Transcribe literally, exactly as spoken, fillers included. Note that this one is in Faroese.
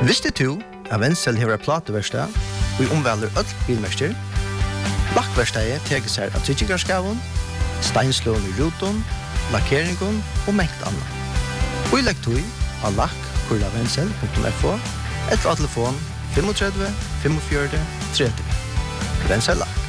Visste du at Wenzel hever plateverstad og omvelder øll bilmester? Lakkverstadet teker seg av tryggingarskaven, steinslån i ruton, lakkeringen og mengt annet. Og i lekk tog av lakk kurla wenzel punktum f o etter av telefon tre fem fem fire tre tre. Wenzel Lakk.